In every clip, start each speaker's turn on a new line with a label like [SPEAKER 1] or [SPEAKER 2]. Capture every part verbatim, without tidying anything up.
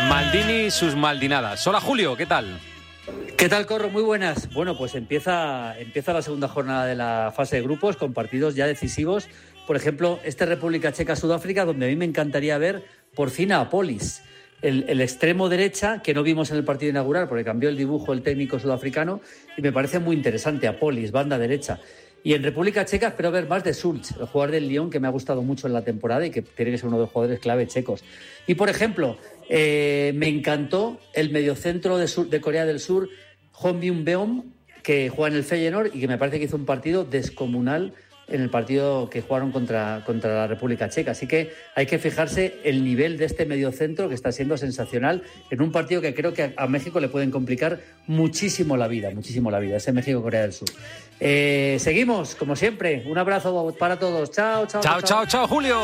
[SPEAKER 1] Maldini y sus maldinadas. Hola Julio, ¿qué tal?
[SPEAKER 2] ¿Qué tal, Corro? Muy buenas. Bueno, pues empieza, empieza la segunda jornada de la fase de grupos con partidos ya decisivos. Por ejemplo, este República Checa-Sudáfrica, donde a mí me encantaría ver por fin a Polis, el, el extremo derecha que no vimos en el partido inaugural porque cambió el dibujo el técnico sudafricano y me parece muy interesante a Polis, banda derecha. Y en República Checa espero ver más de Schulz, el jugador del Lyon que me ha gustado mucho en la temporada y que tiene que ser uno de los jugadores clave checos. Y, por ejemplo, eh, me encantó el mediocentro de, sur, de Corea del Sur, Hong Byung-beom, que juega en el Feyenoord y que me parece que hizo un partido descomunal en el partido que jugaron contra, contra la República Checa. Así que hay que fijarse el nivel de este mediocentro que está siendo sensacional en un partido que creo que a México le pueden complicar muchísimo la vida, muchísimo la vida, ese México-Corea del Sur. Eh, seguimos, como siempre, un abrazo para todos. Chao, chao.
[SPEAKER 1] Chao, chao, chao, chao Julio.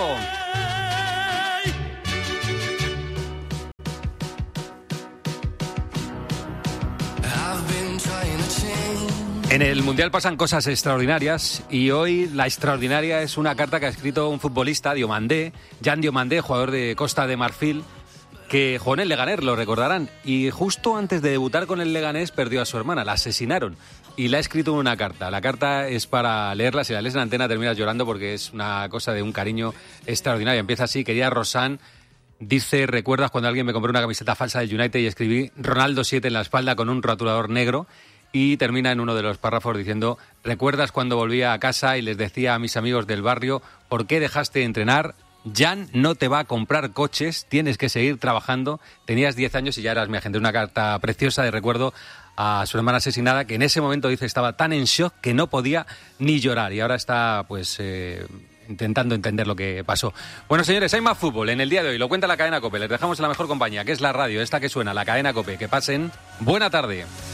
[SPEAKER 1] En el Mundial pasan cosas extraordinarias y hoy la extraordinaria es una carta que ha escrito un futbolista, Diomandé, Jan Diomandé, jugador de Costa de Marfil, que jugó en el Leganés, lo recordarán, y justo antes de debutar con el Leganés perdió a su hermana, la asesinaron y la ha escrito en una carta. La carta es para leerla, si la lees en antena terminas llorando porque es una cosa de un cariño extraordinario. Empieza así: querida Rosán, dice, ¿recuerdas cuando alguien me compró una camiseta falsa del United y escribí Ronaldo siete en la espalda con un rotulador negro? Y termina en uno de los párrafos diciendo, ¿recuerdas cuando volvía a casa y les decía a mis amigos del barrio, ¿por qué dejaste de entrenar? Jan no te va a comprar coches, tienes que seguir trabajando. Tenías diez años y ya eras mi agente. Una carta preciosa de recuerdo a su hermana asesinada, que en ese momento, dice, estaba tan en shock que no podía ni llorar. Y ahora está, pues, eh, intentando entender lo que pasó. Bueno, señores, hay más fútbol en el día de hoy. Lo cuenta la cadena COPE. Les dejamos en la mejor compañía, que es la radio, esta que suena, la cadena COPE. Que pasen buena tarde.